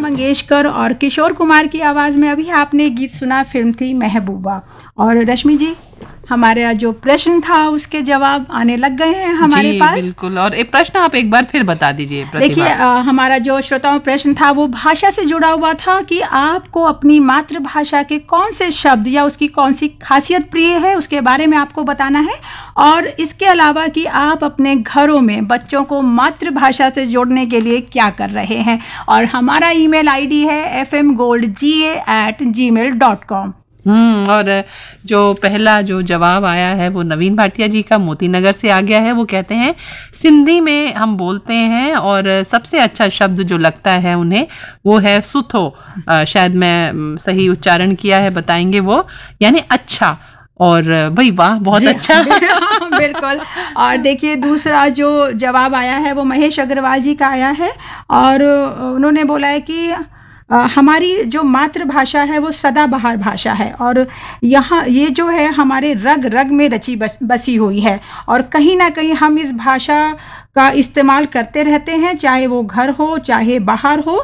मंगेशकर और किशोर कुमार की आवाज़ में अभी आपने गीत सुना, फिल्म थी महबूबा। और रश्मि जी, हमारा जो प्रश्न था उसके जवाब आने लग गए हैं हमारे पास। बिल्कुल। और एक प्रश्न आप एक बार फिर बता दीजिए। देखिए, हमारा जो श्रोताओं प्रश्न था वो भाषा से जुड़ा हुआ था कि आपको अपनी मातृभाषा के कौन से शब्द या उसकी कौन सी खासियत प्रिय है, उसके बारे में आपको बताना है। और इसके अलावा कि आप अपने घरों में बच्चों को मातृभाषा से जोड़ने के लिए क्या कर रहे हैं। और हमारा ईमेल आईडी है fmgoldga@gmail.com। और जो पहला जो जवाब आया है वो नवीन भाटिया जी का मोती नगर से आ गया है। वो कहते हैं सिंधी में हम बोलते हैं और सबसे अच्छा शब्द जो लगता है उन्हें वो है सुथो। शायद मैं सही उच्चारण किया है, बताएंगे वो, यानी अच्छा। और भाई वाह, बहुत अच्छा। बिल्कुल। और देखिए, दूसरा जो जवाब आया है वो महेश अग्रवाल जी का आया है और उन्होंने बोला है कि हमारी जो मातृभाषा है वो सदाबहार भाषा है और यहाँ ये जो है हमारे रग रग में रची बसी हुई है और कहीं ना कहीं हम इस भाषा का इस्तेमाल करते रहते हैं, चाहे वो घर हो चाहे बाहर हो।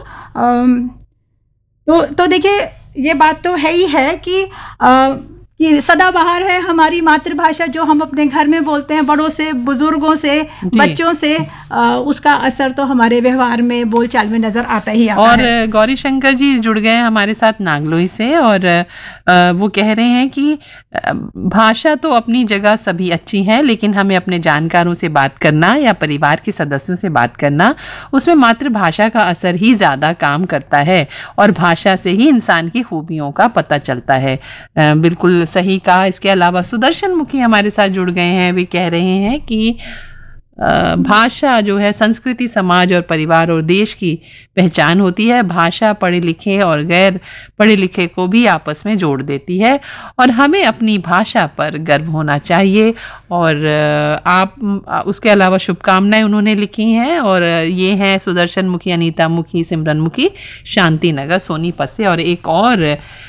तो देखिए, ये बात तो है ही है कि सदाबहार है हमारी मातृभाषा, जो हम अपने घर में बोलते हैं, बड़ों से, बुजुर्गों से, बच्चों से, उसका असर तो हमारे व्यवहार में, बोलचाल में नजर आता ही आता और है। गौरी शंकर जी जुड़ गए हमारे साथ नागलोई से और वो कह रहे हैं कि भाषा तो अपनी जगह सभी अच्छी है, लेकिन हमें अपने जानकारों से बात करना या परिवार के सदस्यों से बात करना, उसमें मातृभाषा का असर ही ज़्यादा काम करता है और भाषा से ही इंसान की खूबियों का पता चलता है। बिल्कुल सही कहा। इसके अलावा सुदर्शन मुखी हमारे साथ जुड़ गए हैं। वे कह रहे हैं कि भाषा जो है संस्कृति, समाज और परिवार और देश की पहचान होती है। भाषा पढ़े लिखे और गैर पढ़े लिखे को भी आपस में जोड़ देती है और हमें अपनी भाषा पर गर्व होना चाहिए। और आप उसके अलावा शुभकामनाएं उन्होंने लिखी हैं और ये हैं सुदर्शन मुखी, अनीता मुखी, सिमरन मुखी, शांति नगर सोनीपत से। और एक और